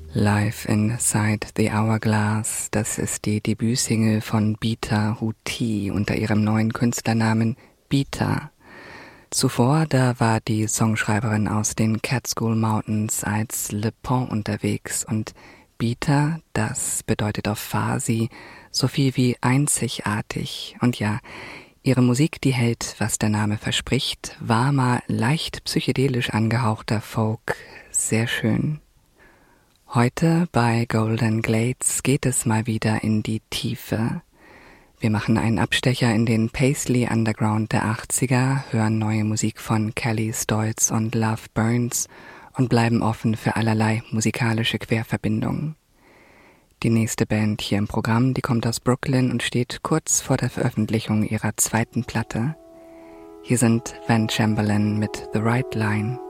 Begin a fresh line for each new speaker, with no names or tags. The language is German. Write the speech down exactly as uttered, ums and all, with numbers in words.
Live Inside the Hourglass, das ist die Debütsingle von Bita Huti unter ihrem neuen Künstlernamen Bita. Zuvor, da war die Songschreiberin aus den Catskill Mountains als Le Pont unterwegs und Bita, das bedeutet auf Farsi so viel wie einzigartig. Und ja, ihre Musik, die hält, was der Name verspricht, warmer, leicht psychedelisch angehauchter Folk, sehr schön. Heute bei Golden Glades geht es mal wieder in die Tiefe. Wir machen einen Abstecher in den Paisley Underground der achtziger, hören neue Musik von Kelly Stoltz und Love Burns und bleiben offen für allerlei musikalische Querverbindungen. Die nächste Band hier im Programm, die kommt aus Brooklyn und steht kurz vor der Veröffentlichung ihrer zweiten Platte. Hier sind Van Chamberlain mit The Right Line.